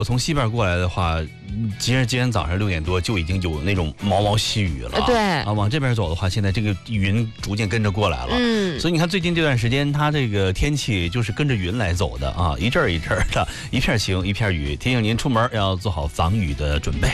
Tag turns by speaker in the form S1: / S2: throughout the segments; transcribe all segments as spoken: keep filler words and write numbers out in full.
S1: 我从西边过来的话，其实今天早上六点多就已经有那种毛毛细雨了。
S2: 对
S1: 啊，往这边走的话，现在这个云逐渐跟着过来了。嗯，所以你看最近这段时间，它这个天气就是跟着云来走的啊，一阵儿一阵儿的，一片晴一片雨，提醒您出门要做好防雨的准备。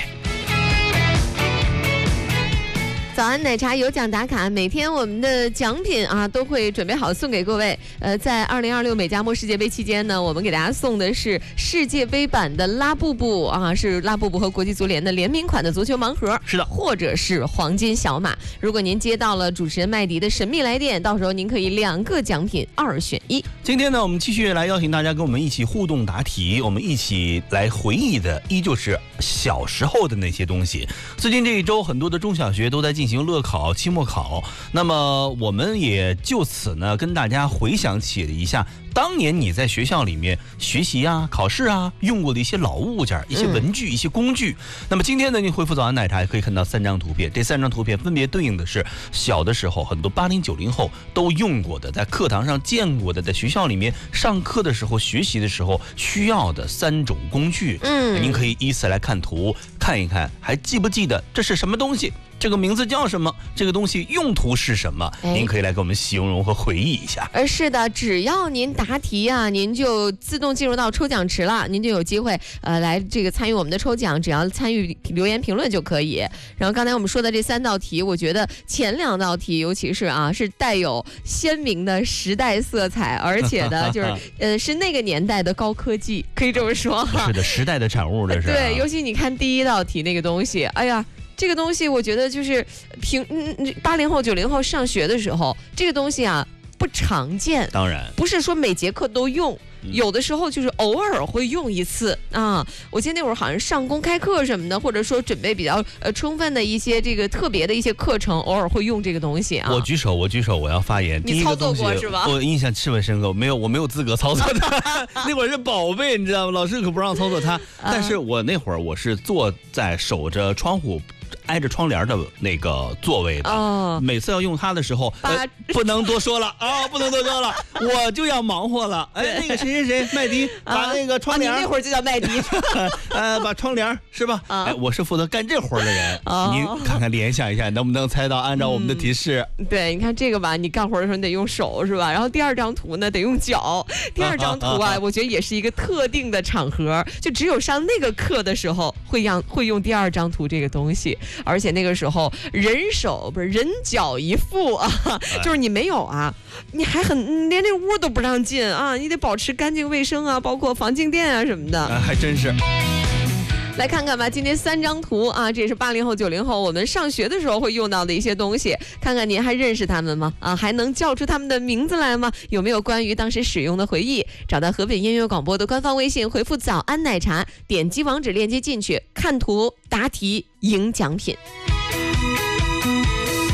S2: 早安奶茶有奖打卡，每天我们的奖品啊都会准备好送给各位。呃，在二零二六美加墨世界杯期间呢，我们给大家送的是世界杯版的拉布布啊，是拉布布和国际足联的联名款的足球盲盒，
S1: 是的，
S2: 或者是黄金小马。如果您接到了主持人麦迪的神秘来电，到时候您可以两个奖品二选一。
S1: 今天呢，我们继续来邀请大家跟我们一起互动答题，我们一起来回忆的依旧是小时候的那些东西。最近这一周，很多的中小学都在进行乐考、期末考，那么我们也就此呢跟大家回想起了一下当年你在学校里面学习啊、考试啊用过的一些老物件、一些文具、嗯、一些工具。那么今天呢，你回复早安奶茶也可以看到三张图片，这三张图片分别对应的是小的时候很多八零九零后都用过的，在课堂上见过的，在学校里面上课的时候、学习的时候需要的三种工具。嗯，您可以依次来看图，看一看，还记不记得这是什么东西？这个名字叫什么？这个东西用途是什么？您可以来给我们形容和回忆一下。
S2: 呃，是的，只要您答题啊，您就自动进入到抽奖池了，您就有机会呃来这个参与我们的抽奖，只要参与留言评论就可以。然后刚才我们说的这三道题，我觉得前两道题尤其是啊是带有鲜明的时代色彩，而且呢就是呃是那个年代的高科技，可以这么说哈。
S1: 是的，时代的产物，这是、啊。
S2: 对，尤其你看第一道题那个东西，哎呀。这个东西我觉得就是平嗯八零后九零后上学的时候，这个东西啊不常见，
S1: 当然
S2: 不是说每节课都用。有的时候就是偶尔会用一次啊！我记得那会儿好像上公开课什么的，或者说准备比较呃充分的一些这个特别的一些课程，偶尔会用这个东西啊。
S1: 我举手，我举手，我要发言。
S2: 你操作过是吧？
S1: 我印象十分深刻，没有，我没有资格操作它。那会儿是宝贝，你知道吗？老师可不让操作它。但是我那会儿我是坐在守着窗户。挨着窗帘的那个座位的，哦、每次要用它的时候，呃、不能多说了啊、哦，不能多说了，我就要忙活了。哎，那个谁谁谁，麦迪，把那个窗帘，
S2: 啊、你那会儿就叫麦迪，
S1: 呃，把窗帘是吧？啊、哎，我是负责干这活的人。哦、你看看联想一下，能不能猜到？按照我们的提示，
S2: 嗯、对，你看这个吧，你干活的时候你得用手是吧？然后第二张图呢得用脚，第二张图啊，啊我觉得也是一个特定的场合，就只有上那个课的时候会让会用第二张图这个东西。而且那个时候人手不是人脚一副啊，就是你没有啊，你还很连这屋都不让进啊，你得保持干净卫生啊，包括防静电啊什么的，
S1: 啊、还真是。
S2: 来看看吧，今天三张图啊，这也是八零后、九零后我们上学的时候会用到的一些东西，看看您还认识他们吗？啊，还能叫出他们的名字来吗？有没有关于当时使用的回忆？找到河北音乐广播的官方微信，回复早安奶茶，点击网址链接进去，看图答题赢奖品。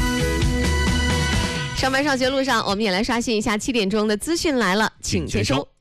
S2: 上班上学路上，我们也来刷新一下七点钟的资讯来了，请接收。